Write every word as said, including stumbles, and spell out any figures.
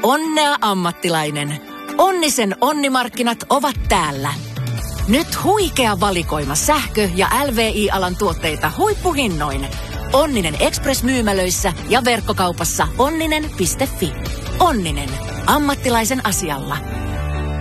Onnea ammattilainen. Onnisen onnimarkkinat ovat täällä. Nyt huikea valikoima sähkö- ja L V I-alan tuotteita huippuhinnoin. Onninen Express-myymälöissä ja verkkokaupassa onninen piste fi. Onninen. Ammattilaisen asialla.